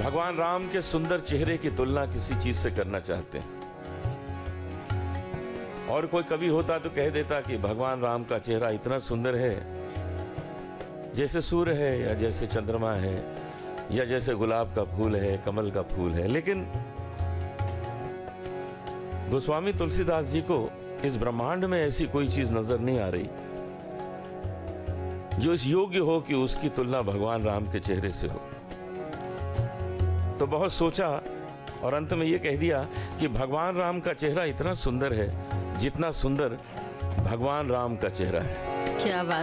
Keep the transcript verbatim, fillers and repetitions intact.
भगवान राम के सुंदर चेहरे की तुलना किसी चीज से करना चाहते हैं। और कोई कवि होता तो कह देता कि भगवान राम का चेहरा इतना सुंदर है जैसे सूर्य है, या जैसे चंद्रमा है, या जैसे गुलाब का फूल है, कमल का फूल है। लेकिन गोस्वामी तुलसीदास जी को इस ब्रह्मांड में ऐसी कोई चीज नजर नहीं आ रही जो इस योग्य हो कि उसकी तुलना भगवान राम के चेहरे से हो। तो बहुत सोचा और अंत में यह कह दिया कि भगवान राम का चेहरा इतना सुंदर है जितना सुंदर भगवान राम का चेहरा है। क्या बात।